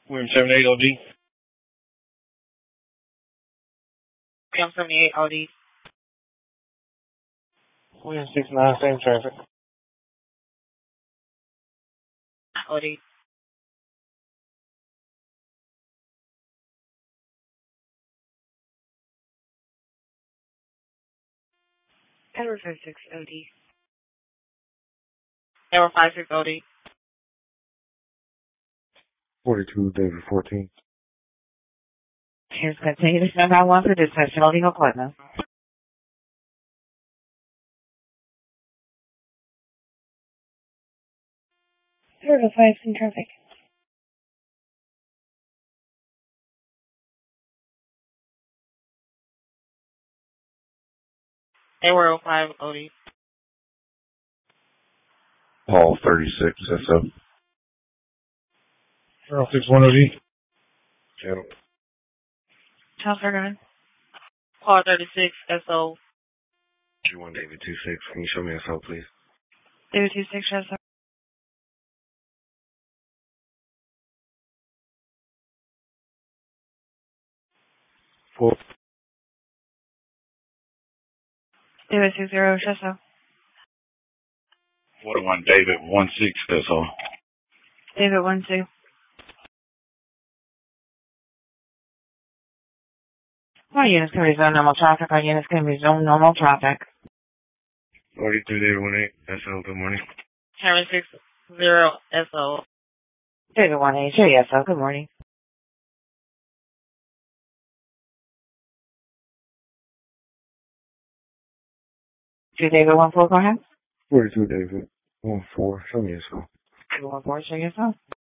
William 78 OD. William 78 OD. William 69, same traffic. OD. Edward 56 OD. Edward 56 OD. 42, David 14. Here's continue to stand by one for dispatch and legal appointment. Edward 5 in traffic. Edward 05 OD. Paul 36, SO. 061 OD. Channel. Charles Ferguson. Paul 36 SO. G1 David 26. Can you show me SO, please? David 26 SO. Full. David 60 SO. 41, David 16, SO. David 12. All units can resume normal traffic. All units can resume normal traffic. 43, David 18, SO. Good morning. Harry 60 SO. David 18 SO. Good morning. David 14, go ahead. 42, David 14. Show me SO. 14, show yourself.